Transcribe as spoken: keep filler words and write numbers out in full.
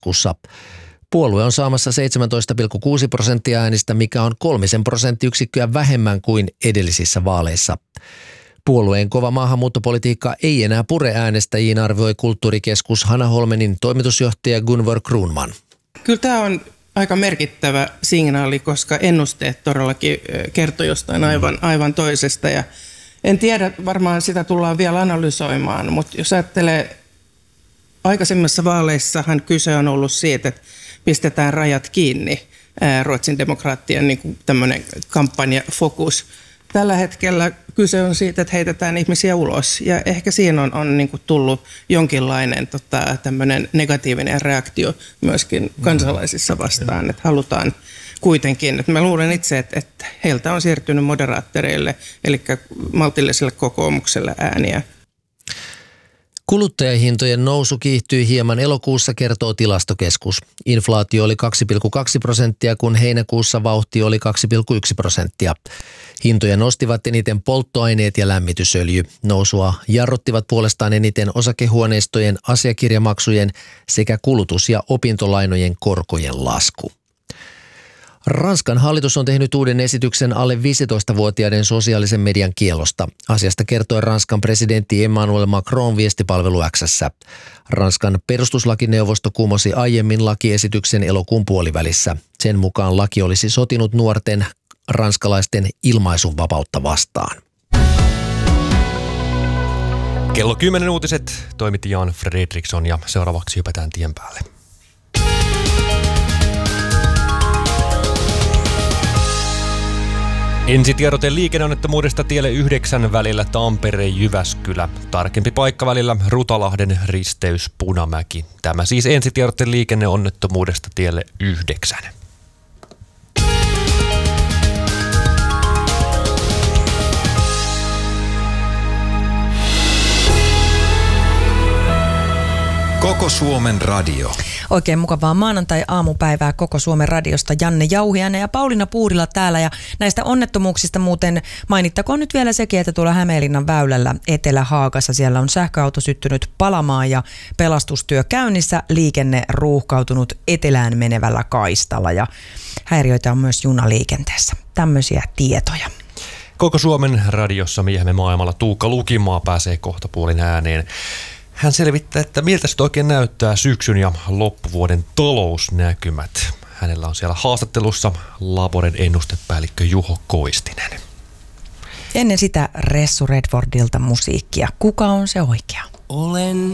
laskussa. Puolue on saamassa seitsemäntoista pilkku kuusi prosenttia äänistä, mikä on kolmisen prosenttiyksikköä vähemmän kuin edellisissä vaaleissa. Puolueen kova maahanmuuttopolitiikka ei enää pure äänestäjiin, arvioi kulttuurikeskus Hanna Holmenin toimitusjohtaja Gunvor Kruunman. Kyllä tämä on aika merkittävä signaali, koska ennusteet todellakin kertoo jostain aivan, aivan toisesta. Ja en tiedä, varmaan sitä tullaan vielä analysoimaan, mutta jos ajattelee, aikaisemmissa vaaleissahan kyse on ollut siitä, että pistetään rajat kiinni, Ruotsin demokraattien niin kuin tämmöinen kampanjafokus. Tällä hetkellä kyse on siitä, että heitetään ihmisiä ulos, ja ehkä siinä on, on niin kuin tullut jonkinlainen tota, tämmöinen negatiivinen reaktio myöskin kansalaisissa vastaan, että halutaan kuitenkin, että mä luulen itse, että, että heiltä on siirtynyt moderaattoreille, eli maltilliselle kokoomukselle ääniä. Kuluttajahintojen nousu kiihtyi hieman elokuussa, kertoo Tilastokeskus. Inflaatio oli kaksi pilkku kaksi prosenttia, kun heinäkuussa vauhti oli kaksi pilkku yksi prosenttia. Hintoja nostivat eniten polttoaineet ja lämmitysöljy. Nousua jarruttivat puolestaan eniten osakehuoneistojen, asiakirjamaksujen sekä kulutus- ja opintolainojen korkojen lasku. Ranskan hallitus on tehnyt uuden esityksen alle viisitoistavuotiaiden sosiaalisen median kiellosta. Asiasta kertoi Ranskan presidentti Emmanuel Macron viestipalvelu X:ssä. Ranskan perustuslakineuvosto kumosi aiemmin lakiesityksen elokuun puolivälissä. Sen mukaan laki olisi sotinut nuorten ranskalaisten ilmaisunvapautta vastaan. Kello kymmenen uutiset toimitti Jan Fredriksson ja seuraavaksi hypätään tien päälle. Ensitiedote liikenneonnettomuudesta tielle yhdeksän välillä Tampere-Jyväskylä. Tarkempi paikka välillä Rutalahden risteys Punamäki. Tämä siis ensitiedote liikenneonnettomuudesta tielle yhdeksän. Koko Suomen radio. Oikein mukavaa maanantai-aamupäivää Koko Suomen radiosta. Janne Jauhiainen ja Pauliina Puurila täällä. Ja näistä onnettomuuksista muuten mainittakoon nyt vielä sekin, että tuolla Hämeenlinnan väylällä Etelä-Haagassa siellä on sähköauto syttynyt palamaan ja pelastustyö käynnissä, liikenne ruuhkautunut etelään menevällä kaistalla ja häiriöitä on myös junaliikenteessä. Tämmöisiä tietoja. Koko Suomen radiossa miehemme maailmalla Tuukka Lukimaa pääsee kohta puolin ääneen. Hän selvittää, että miltä se oikein näyttää syksyn ja loppuvuoden talousnäkymät. Hänellä on siellä haastattelussa Laboren ennustepäällikkö Juho Koistinen. Ennen sitä Ressu Redfordilta musiikkia. Kuka on se oikea? Olen